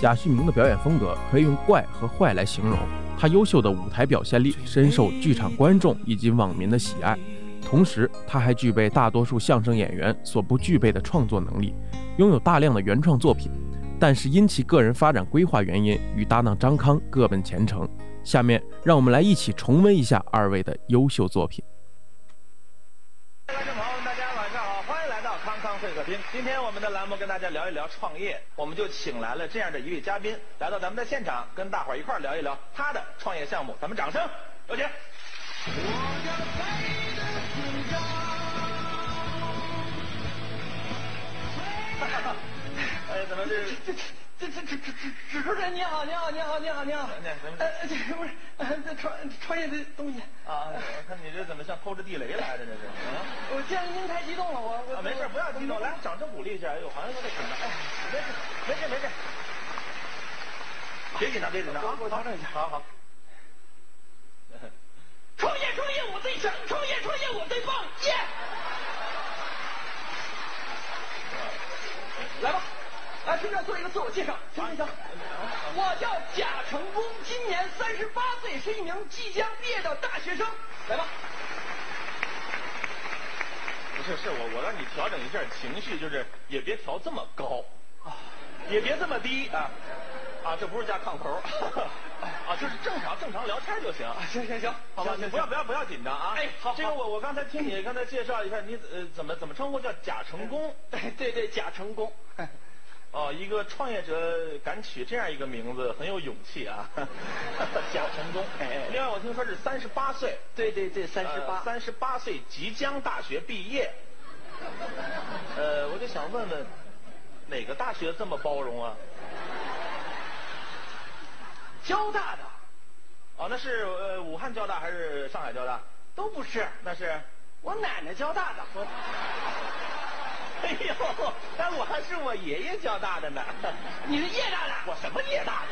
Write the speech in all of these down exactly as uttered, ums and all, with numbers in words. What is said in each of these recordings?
贾旭明的表演风格可以用怪和坏来形容，他优秀的舞台表现力深受剧场观众以及网民的喜爱，同时他还具备大多数相声演员所不具备的创作能力，拥有大量的原创作品，但是因其个人发展规划原因，与搭档张康各奔前程。下面让我们来一起重温一下二位的优秀作品。 观众朋友们，大家晚上好，欢迎来到康康会客厅。今天我们的栏目跟大家聊一聊创业，我们就请来了这样的一位嘉宾来到咱们的现场，跟大伙儿一块儿聊一聊他的创业项目。咱们掌声有请。哎，怎么这这这这这这这主持人你好，你好，你好，你好，你好。呃，这不是呃这创创业的东西啊？我看你这怎么像抠着地雷来的这是？啊！ 我见您太激动了，我我、 啊、没事，不要激动，来掌声鼓励一下。哎呦，好像有点紧张。哎，没事，没事，没事。别紧张，别紧张啊！ 我调整一下。 好好。 创业创业我最强，创业创业我最棒，耶！来吧。来，顺便做一个自我介绍，行行行。我叫贾成功，今年三十八岁，是一名即将毕业的大学生。来吧。 不是，是我我让你调整一下情绪，就是也别调这么高，啊，也别这么低啊，啊，这不是加炕头，啊，就是正常正常聊天就行。 行行行， 好吧，你不要不要不要紧张啊。 哎，好， 这个我我刚才听你刚才介绍一下，你呃怎么怎么称呼叫贾成功？ 对对对，贾成功。 哦，一个创业者敢取这样一个名字，很有勇气啊！贾成功。 哎， 另外我听说是三十八岁。 对对对，三十八， 三十八岁即将大学毕业。呃，我就想问问，哪个大学这么包容啊？ 交大的。 哦，那是呃武汉交大还是上海交大？ 都不是， 那是我奶奶交大的。 我哎呦，但我还是我爷爷交大的呢。 你是叶大的？ 我什么叶大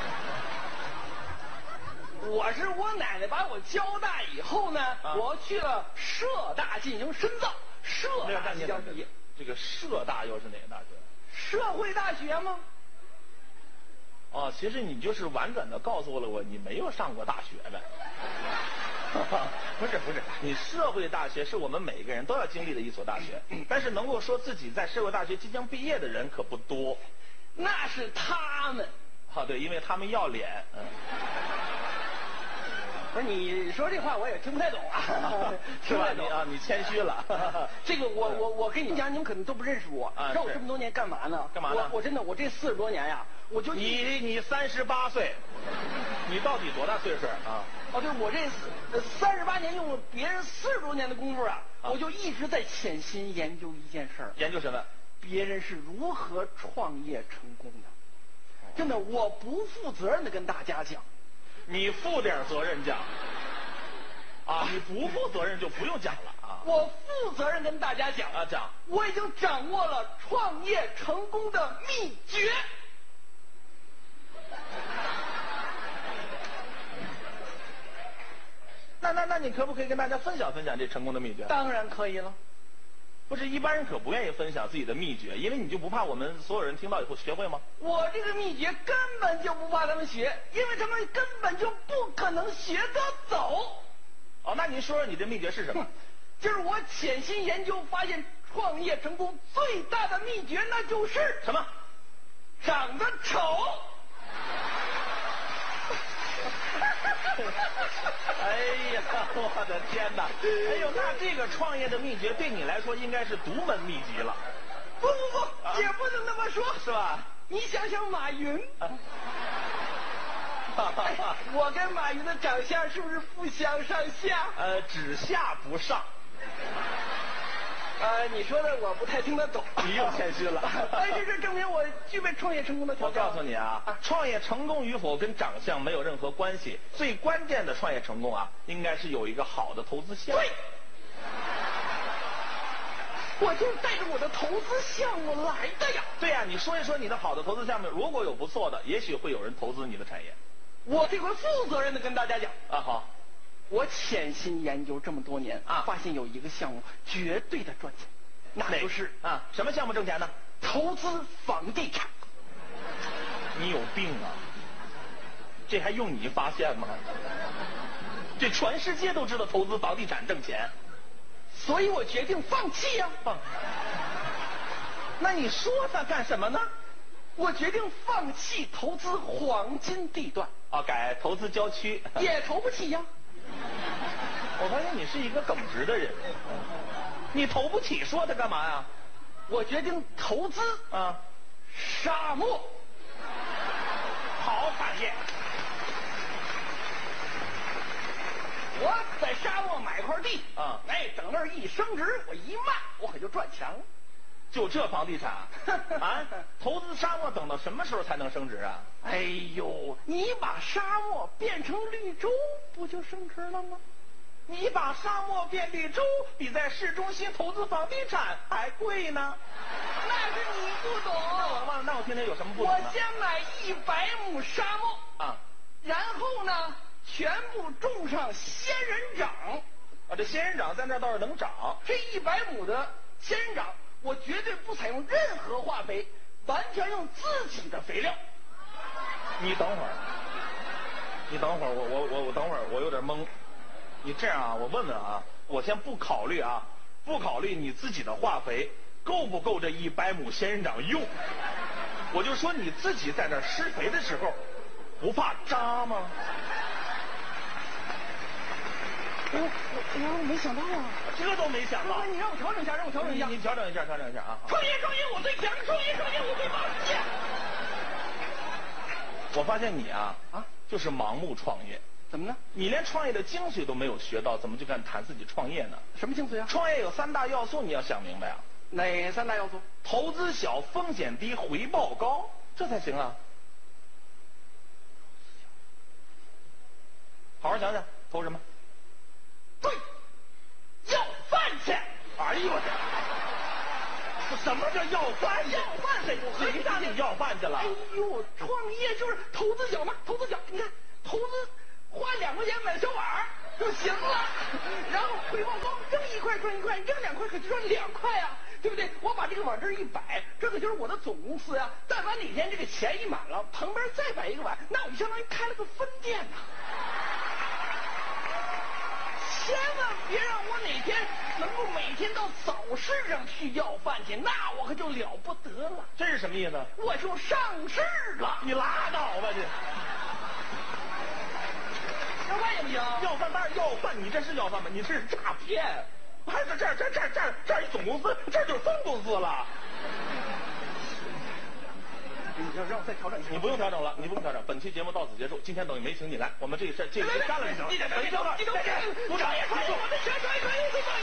的？我是我奶奶把我交大以后呢，啊、我去了社大进行深造，社大即将毕业。 这个社大又是哪个大学？ 社会大学吗？ 哦，其实你就是婉转的告诉了我，你没有上过大学呗。不是不是，你社会大学是我们每个人都要经历的一所大学，但是能够说自己在社会大学即将毕业的人可不多。 那是他们。 啊，对，因为他们要脸。嗯。 不是你说这话我也听不太懂啊， 是吧？你啊，你谦虚了。 这个我我我跟你讲，你们可能都不认识我。 啊， 知道我这么多年干嘛呢？ 干嘛呢？ 我我真的我这四十多年呀，我就你你三十八岁，你到底多大岁数啊？ 哦，就是我这三十八年用了别人四十多年的功夫啊，啊我就一直在潜心研究一件事儿。 研究什么？ 别人是如何创业成功的？真的，我不负责任的跟大家讲。 你负点责任讲。啊，你不负责任就不用讲了啊。 我负责任跟大家讲啊，讲。 我已经掌握了创业成功的秘诀。 那那那你可不可以跟大家分享分享这成功的秘诀？ 当然可以了。 不是一般人可不愿意分享自己的秘诀，因为你就不怕我们所有人听到以后学会吗？ 我这个秘诀根本就不怕他们学，因为他们根本就不可能学得走。 哦，那您说说你的秘诀是什么？ 就是我潜心研究发现，创业成功最大的秘诀那就是什么？ 长得丑。 哎呀，我的天哪！哎呦，那这个创业的秘诀对你来说应该是独门秘籍了。 不不不，啊、也不能那么说， 是吧？ 你想想马云， 啊哎、我跟马云的长相是不是不相上下？ 呃，只下不上。 呃，你说的我不太听得懂。 你又谦虚了。 但是这证明我具备创业成功的条件。 我告诉你啊，啊创业成功与否跟长相没有任何关系，最关键的创业成功啊，应该是有一个好的投资项目。 对。我就是带着我的投资项目来的呀。 对呀、啊，你说一说你的好的投资项目，如果有不错的，也许会有人投资你的产业。 我这回负责任的跟大家讲啊，好。 我潜心研究这么多年啊，发现有一个项目绝对的赚钱，那就是啊，什么项目挣钱呢？ 投资房地产。 你有病啊！这还用你发现吗？这全世界都知道投资房地产挣钱， 所以我决定放弃呀、 放。那你说它干什么呢？ 我决定放弃投资黄金地段， 啊，改投资郊区。 也投不起呀。 我发现你是一个耿直的人，你投不起，说它干嘛呀？ 我决定投资啊， 沙漠， 好产业。 我在沙漠买块地啊， 哎，等那儿一升值，我一卖，我可就赚钱了。 就这房地产啊，投资沙漠等到什么时候才能升值啊？ 哎呦，你把沙漠变成绿洲，不就升值了吗？ 你把沙漠变绿洲，比在市中心投资房地产还贵呢。 那是你不懂。 那我问，那我听听有什么不懂呢？ 我先买一百亩沙漠啊， 然后呢，全部种上仙人掌。 啊，这仙人掌在那倒是能长。 这一百亩的仙人掌，我绝对不采用任何化肥，完全用自己的肥料。 你等会儿，你等会儿，我我我我等会儿，我有点懵。你这样啊，我问问啊，我先不考虑啊，不考虑你自己的化肥够不够这一百亩仙人掌用，我就说你自己在那施肥的时候，不怕扎吗？ 哎呦，我哎呦，没想到啊！ 这都没想到。 你让我调整一下，让我调整一下。 你调整一下，调整一下啊！ 创业创业我最强，创业创业我最棒！耶！ 我发现你啊啊，就是盲目创业。 怎么呢？ 你连创业的精髓都没有学到，怎么就敢谈自己创业呢？ 什么精髓啊？ 创业有三大要素，你要想明白啊。 哪三大要素？ 投资小，风险低，回报高，这才行啊。好好想想，投什么？ 对，要饭去！ 哎呦我这，什么叫要饭去？ 要饭去！ 谁让你要饭去了？ 哎呦，创业就是投资小嘛，投资小，你看投资花两块钱买小碗就行了，然后回报高，扔一块赚一块，扔两块可就赚两块啊，对不对？我把这个碗这儿一摆，这可就是我的总公司呀、啊。但凡哪天这个钱一满了，旁边再摆一个碗，那我就相当于开了个分店呐、啊。千万别让我哪天能够每天到早市上去要饭去，那我可就了不得了。 这是什么意思？ 我就上市了。 你拉倒吧你！ 要饭也不行。 要饭当然要饭，你这是要饭吗？你这是诈骗！还是这这这这这这一总公司，这就是分公司了。 你要让我再调整一下。 你不用调整了，你不用调整。本期节目到此结束，今天等于没请你来，我们这事这事干了就行了。 你等等， 本周的你等等， 鼓掌！ 我的全传传一不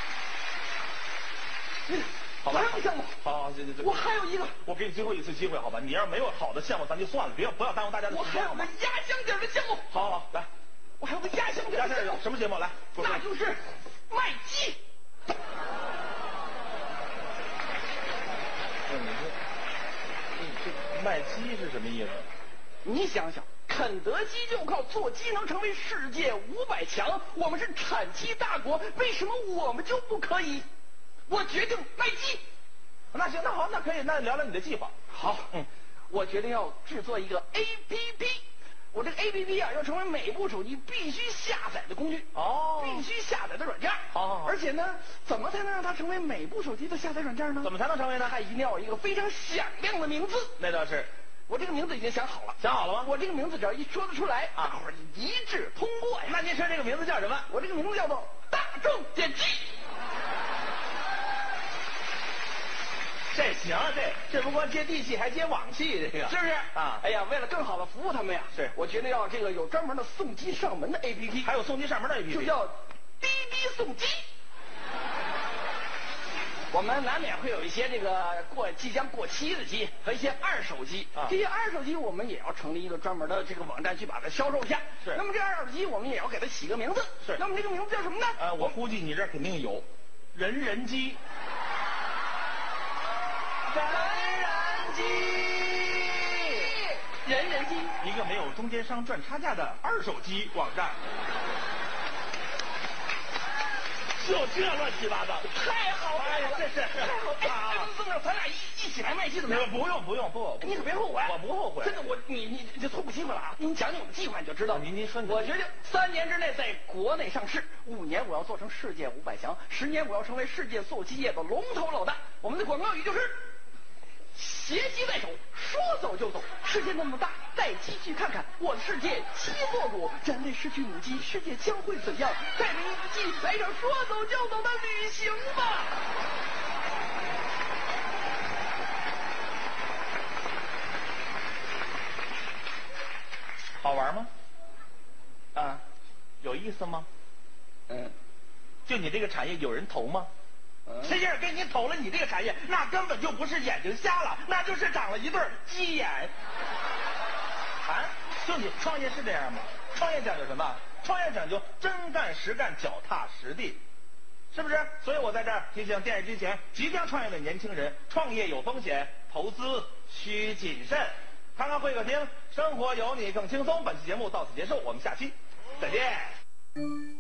一样。 好吧， 还有个项目， 好好，这这这， 我还有一个， 我给你最后一次机会，好吧？你要没有好的项目，咱就算了，别不要耽误大家的我时间。 还有个压箱底的项目。 好好好，来， 我还有个压箱底的项目。 什么节目？来， 那就是卖鸡。 卖鸡是什么意思？ 你想想，肯德基就靠做鸡能成为世界五百强，我们是产鸡大国，为什么我们就不可以？我决定卖鸡。 那行，那好，那可以，那聊聊你的计划。 好，嗯，我决定要制作一个 A P P。我这个 A P P 啊，要成为每部手机必须下载的工具哦， 必须下载的软件。 好好好。 而且呢，怎么才能让它成为每部手机的下载软件呢？ 怎么才能成为呢？ 它一定要有一个非常响亮的名字。 那倒是。 我这个名字已经想好了。 想好了吗？ 我这个名字只要一说得出来，大伙儿一致通过呀。 那您说这个名字叫什么？ 我这个名字叫做大众点击。 这行，这这不光接地气，还接网气，这个是不是啊？ 哎呀，为了更好的服务他们呀， 是我决定要这个有专门的送机上门的 A P P， 还有送机上门的 A P P， 就叫滴滴送机。我们难免会有一些这个过即将过期的机和一些二手机， 啊、 这些二手机我们也要成立一个专门的这个网站去把它销售一下。 是。 那么这二手机我们也要给它起个名字。 是。 那么这个名字叫什么呢？ 呃，我估计你这肯定有，人人机。 人人机，人人机， 一个没有中间商赚差价的二手机网站。 就这乱七八糟， 太好了！ 哎呀，这是太好了！哎，这么着，咱俩一一起来卖鸡怎么样？ 不用不用不， 你可别后悔， 我不后悔。 真的，我你你这错过机会了啊！您讲讲我的计划你就知道。 您您说， 我决定三年之内在国内上市，五年我要做成世界五百强，十年我要成为世界做鸡业的龙头老大。我们的广告语就是：携鸡在手，说走就走。世界那么大，带鸡去看看。我的世界鸡作主，人类失去母鸡，世界将会怎样？带着一只鸡来场说走就走的旅行吧！ 好玩吗？ 啊， 有意思吗？ 嗯， 就你这个产业有人投吗？谁要是给你投了你这个产业，那根本就不是眼睛瞎了，那就是长了一对鸡眼。啊，就你创业是这样吗？创业讲究什么？创业讲究真干实干，脚踏实地，是不是？所以我在这儿提醒电视机前即将创业的年轻人，创业有风险，投资需谨慎。看看会客厅，生活有你更轻松。本期节目到此结束，我们下期再见。